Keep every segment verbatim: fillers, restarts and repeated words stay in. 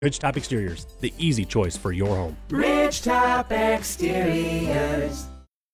Ridgetop Exteriors, the easy choice for your home. Ridgetop Exteriors.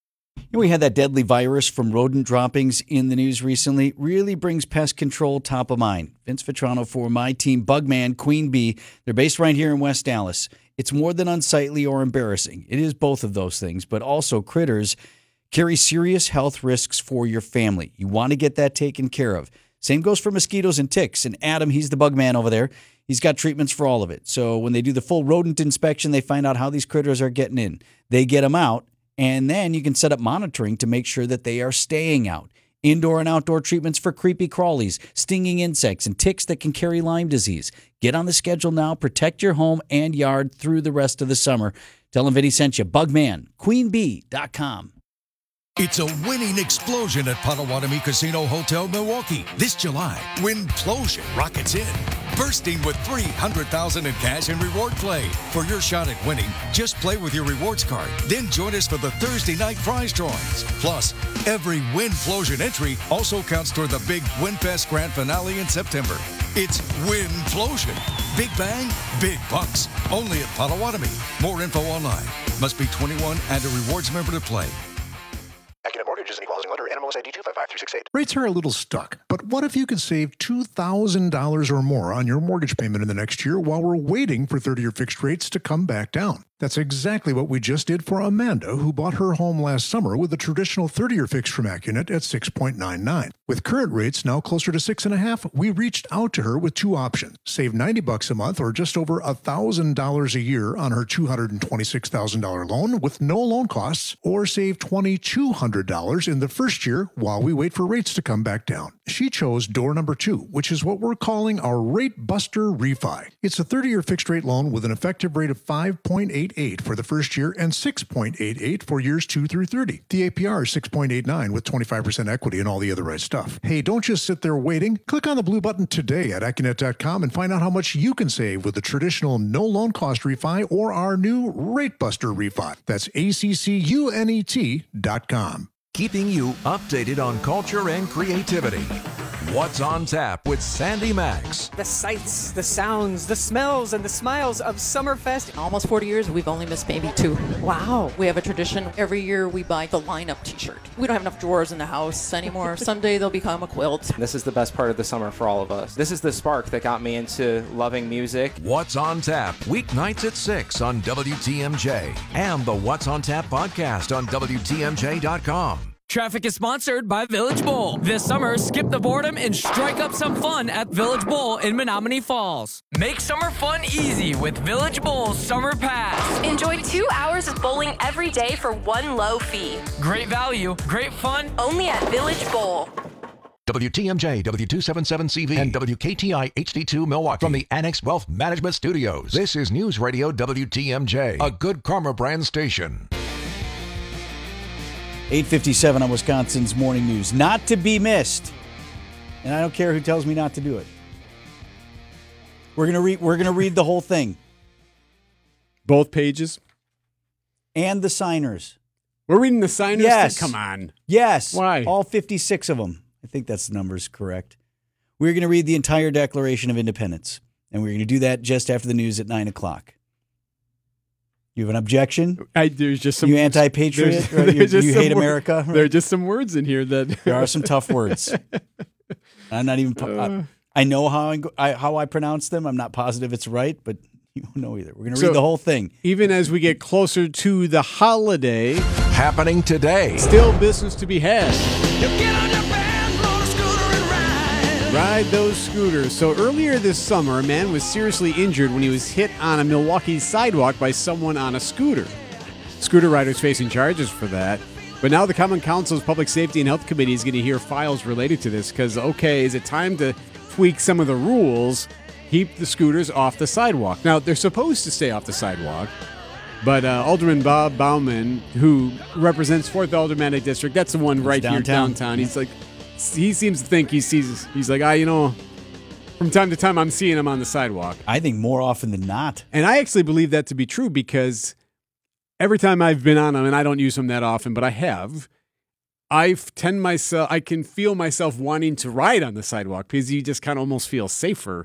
We had that deadly virus from rodent droppings in the news recently. Really brings pest control top of mind. Vince Vitrano for my team, Bugman, Queen Bee. They're based right here in West Dallas. It's more than unsightly or embarrassing. It is both of those things, but also critters carry serious health risks for your family. You want to get that taken care of. Same goes for mosquitoes and ticks. And Adam, he's the bug man over there. He's got treatments for all of it. So when they do the full rodent inspection, they find out how these critters are getting in. They get them out, and then you can set up monitoring to make sure that they are staying out. Indoor and outdoor treatments for creepy crawlies, stinging insects, and ticks that can carry Lyme disease. Get on the schedule now. Protect your home and yard through the rest of the summer. Tell them Vinny sent you. Bugman, queen bee dot com. It's a winning explosion at Potawatomi Casino Hotel Milwaukee. This July, Winplosion rockets in, bursting with three hundred thousand dollars in cash and reward play. For your shot at winning, just play with your rewards card. Then join us for the Thursday night prize drawings. Plus, every Winplosion entry also counts toward the big WinFest Grand Finale in September. It's Winplosion. Big bang, big bucks. Only at Potawatomi. More info online. Must be twenty-one and a rewards member to play. Accunet Mortgage is an equal housing lender. N M L S I D two five five three six eight. Rates are a little stuck, but what if you could save two thousand dollars or more on your mortgage payment in the next year while we're waiting for thirty-year fixed rates to come back down? That's exactly what we just did for Amanda, who bought her home last summer with a traditional thirty-year fix from Accunet at six point nine nine. With current rates now closer to six point five, we reached out to her with two options. Save ninety bucks a month or just over one thousand dollars a year on her two hundred twenty-six thousand dollars loan with no loan costs, or save two thousand two hundred dollars in the first year while we wait for rates to come back down. She chose door number two, which is what we're calling our Rate Buster Refi. It's a thirty-year fixed rate loan with an effective rate of five point eight eight for the first year and six point eight eight for years two through thirty. The A P R is six point eight nine with twenty-five percent equity and all the other right stuff. Hey, don't just sit there waiting. Click on the blue button today at Accunet dot com and find out how much you can save with the traditional no loan cost refi or our new Rate Buster Refi. That's A C C U N E T dot com. Keeping you updated on culture and creativity. What's on Tap with Sandy Max. The sights, the sounds, the smells, and the smiles of Summerfest. Almost forty years, we've only missed maybe two. Wow. We have a tradition. Every year we buy the lineup t-shirt. We don't have enough drawers in the house anymore. Someday they'll become a quilt. This is the best part of the summer for all of us. This is the spark that got me into loving music. What's on Tap, weeknights at six on W T M J. And the What's on Tap podcast on W T M J dot com. Traffic is sponsored by Village Bowl. This summer, skip the boredom and strike up some fun at Village Bowl in Menominee Falls. Make summer fun easy with Village Bowl's Summer Pass. Enjoy two hours of bowling every day for one low fee. Great value, great fun. Only at Village Bowl. W T M J, W two seventy-seven C V, and W K T I H D two Milwaukee. From the Annex Wealth Management Studios, this is News Radio W T M J, a Good Karma brand station. eight fifty-seven on Wisconsin's Morning News. Not to be missed. And I don't care who tells me not to do it. We're going to read we're going to read the whole thing. Both pages? And the signers. We're reading the signers? Yes. Come on. Yes. Why? All fifty-six of them. I think that's the numbers correct. We're going to read the entire Declaration of Independence. And we're going to do that just after the news at nine o'clock. You have an objection? I, there's just some. You anti-patriot? Or you you hate America? There are just some words in here that there are some tough words. I'm not even. Uh, I, I know how I, I how I pronounce them. I'm not positive it's right, but you don't know either. We're going to so read the whole thing. Even as we get closer to the holiday, happening today, still business to be had. You get on your band, roll a scooter and ride. Ride those scooters. So earlier this summer, a man was seriously injured when he was hit on a Milwaukee sidewalk by someone on a scooter. Scooter riders facing charges for that. But now the Common Council's Public Safety and Health Committee is going to hear files related to this because, okay, is it time to tweak some of the rules, keep the scooters off the sidewalk? Now, they're supposed to stay off the sidewalk, but uh, Alderman Bob Bauman, who represents fourth Aldermanic District, that's the one right here downtown. He's like, he seems to think he sees, he's like, ah, you know, from time to time I'm seeing him on the sidewalk. I think more often than not. And I actually believe that to be true because every time I've been on them, and I don't use them that often, but I have, I tend myself, I can feel myself wanting to ride on the sidewalk because you just kind of almost feel safer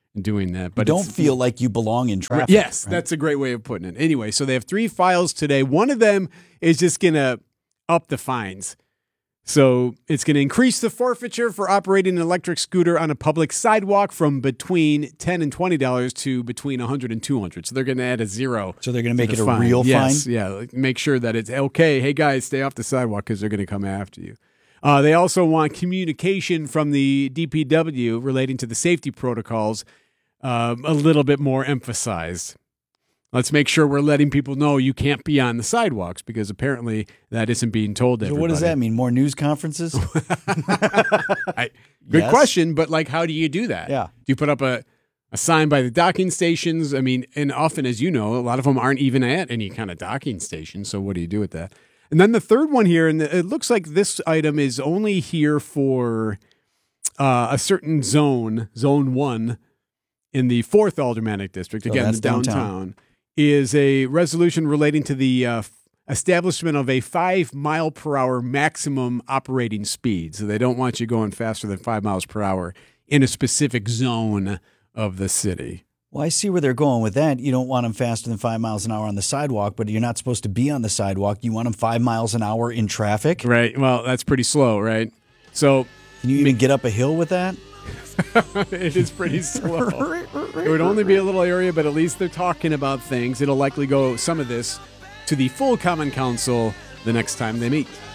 doing that. But don't it's- feel like you belong in traffic. Yes, right? that's a great way of putting it. Anyway, so they have three files today. One of them is just going to up the fines. So it's going to increase the forfeiture for operating an electric scooter on a public sidewalk from between ten dollars and twenty dollars to between one hundred dollars and two hundred dollars. So they're going to add a zero. So they're going to make the it a fine. real yes, fine? Yeah, like, make sure that it's okay. Hey, guys, stay off the sidewalk because they're going to come after you. Uh, they also want communication from the D P W relating to the safety protocols um, a little bit more emphasized. Let's make sure we're letting people know you can't be on the sidewalks because apparently that isn't being told to So everybody. what does that mean? More news conferences? I, good Yes. question, but like, how do you do that? Yeah. Do you put up a, a sign by the docking stations? I mean, and often, as you know, a lot of them aren't even at any kind of docking station. So what do you do with that? And then the third one here, and it looks like this item is only here for uh, a certain zone, zone one, in the fourth aldermanic district. So Again, that's the downtown. downtown. Is a resolution relating to the uh, establishment of a five mile per hour maximum operating speed. So they don't want you going faster than five miles per hour in a specific zone of the city. Well, I see where they're going with that. You don't want them faster than five miles an hour on the sidewalk, but you're not supposed to be on the sidewalk. You want them five miles an hour in traffic? Right. Well, that's pretty slow, right? So Can you even get up a hill with that? it is pretty slow. It would only be a little area, but at least they're talking about things. It'll likely go, some of this, to the full Common Council the next time they meet.